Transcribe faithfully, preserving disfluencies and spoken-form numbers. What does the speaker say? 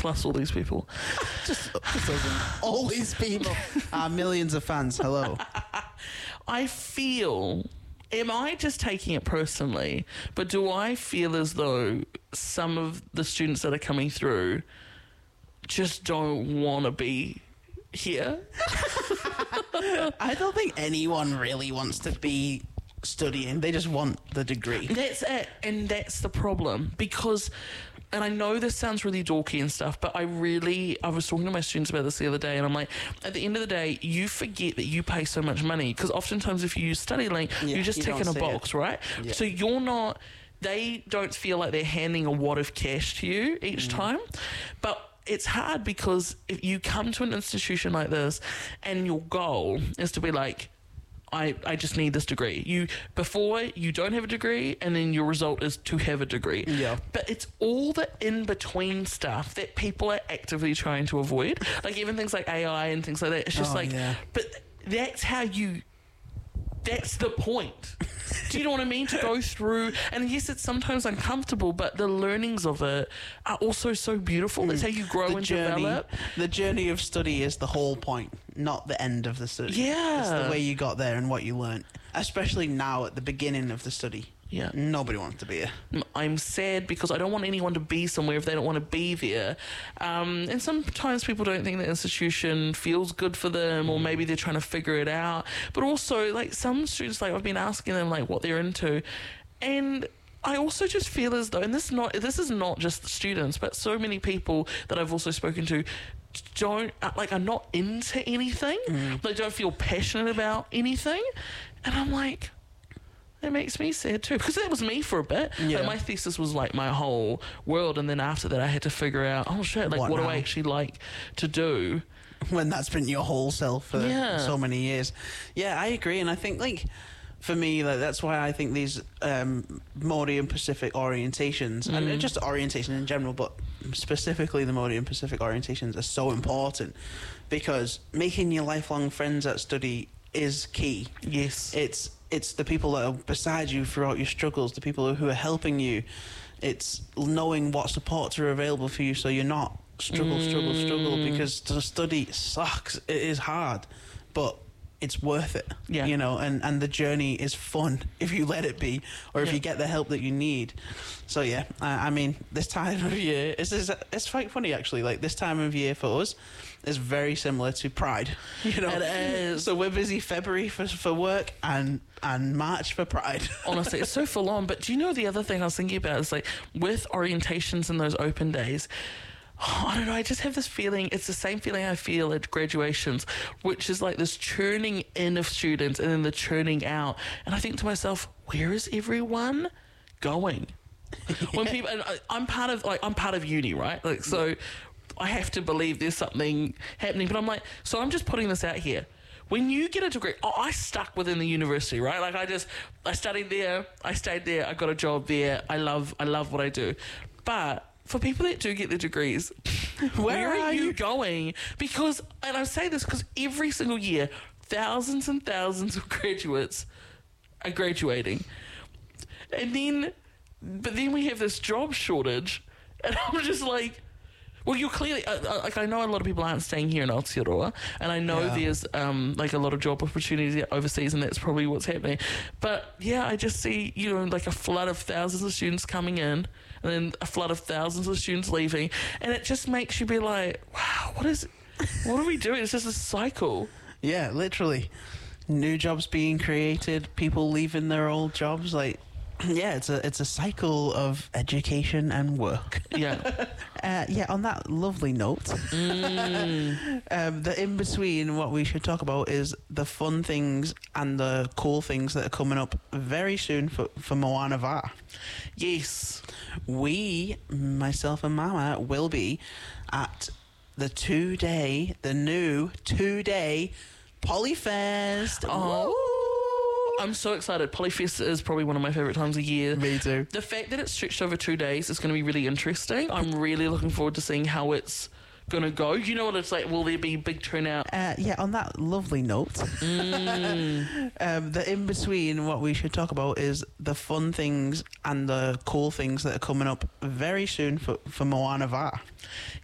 plus all these people. just, just listen. All these people are millions of fans. Hello. I feel, am I just taking it personally, but do I feel as though some of the students that are coming through just don't want to be here? I don't think anyone really wants to be studying. They just want the degree. That's it. And that's the problem. Because, and I know this sounds really dorky and stuff, but I really, I was talking to my students about this the other day, and I'm like, at the end of the day, you forget that you pay so much money. Because oftentimes if you use StudyLink, Yeah, you just you tick in don't a see box, it. right? Yeah. So you're not, they don't feel like they're handing a wad of cash to you each Mm. time. But it's hard because if you come to an institution like this and your goal is to be like, I, I just need this degree. You before you don't have a degree, and then your result is to have a degree. Yeah. But it's all the in between stuff that people are actively trying to avoid. Like even things like A I and things like that. It's just Oh, like, yeah. but that's how you. That's the point. Do you know what I mean? To go through, and yes, it's sometimes uncomfortable, but the learnings of it are also so beautiful. That's how you grow The and journey, develop. the journey of study is the whole point, not the end of the study. Yeah. It's the way you got there and what you learned. Especially now at the beginning of the study. Yeah. Nobody wants to be here. I'm sad because I don't want anyone to be somewhere if they don't want to be there. Um, and sometimes people don't think the institution feels good for them, or maybe they're trying to figure it out. But also, like, some students, like, I've been asking them, like, what they're into. And I also just feel as though, and this is not, this is not just the students, but so many people that I've also spoken to don't, like, are not into anything. Mm. They don't feel passionate about anything. And I'm like... It makes me sad too, because that was me for a bit. Yeah. Like, my thesis was like my whole world, and then after that I had to figure out, oh shit, like What what, do now? I actually like to do? When that's been your whole self for Yeah. so many years. Yeah, I agree. And I think, like, for me, like, that's why I think these um, Modi and Pacific orientations, Mm. and just orientation in general, but specifically the Modi and Pacific orientations are so important, because making your lifelong friends at study is key. Yes. It's it's the people that are beside you throughout your struggles, the people who are helping you. It's knowing what supports are available for you, so you're not struggle, struggle, struggle, because to study sucks. It is hard, but it's worth it. Yeah. You know, and, and the journey is fun if you let it be, or if Yeah. you get the help that you need. So yeah, I, I mean, this time of year, it's, it's, it's quite funny actually, like this time of year for us is very similar to Pride. You know, It is. So we're busy February for, for work and, and March for Pride. Honestly, it's so full on. But do you know the other thing I was thinking about is, like, with orientations and those open days, oh, I don't know, I just have this feeling, it's the same feeling I feel at graduations, which is like this churning in of students and then the churning out. And I think to myself, where is everyone going? When people, and I- I'm part of, like, I'm part of uni, right? Like, so I have to believe there's something happening. But I'm like, so I'm just putting this out here. When you get a degree, oh, I stuck within the university, right? Like, I just, I studied there, I stayed there, I got a job there. I love, I love what I do. But for people that do get the degrees, where, are, are you you? going? Because, and I say this because every single year, thousands and thousands of graduates are graduating. And then, but then we have this job shortage, and I'm just like, well, you're clearly, uh, uh, like, I know a lot of people aren't staying here in Aotearoa, and I know Yeah. there's, um, like, a lot of job opportunities overseas, and that's probably what's happening. But, yeah, I just see, you know, like, a flood of thousands of students coming in, and then a flood of thousands of students leaving, and it just makes you be like, wow, what is, what are we doing? It's just a cycle. Yeah, literally. New jobs being created, people leaving their old jobs, like, yeah, it's a it's a cycle of education and work. Yeah. Uh, yeah, on that lovely note, Mm. um, the in between, what we should talk about is the fun things and the cool things that are coming up very soon for, for Moana Va. Yes. We, myself and Mama, will be at the two day, the new two day Polyfest. Oh. I'm so excited. Polyfest is probably one of my favourite times of year. Me too. The fact that it's stretched over two days is going to be really interesting. I'm really looking forward to seeing how it's going to go. You know what it's like? Will there be big turnout? Uh, yeah, on that lovely note, Mm. um, the in between, what we should talk about is the fun things and the cool things that are coming up very soon for, for Moana Va.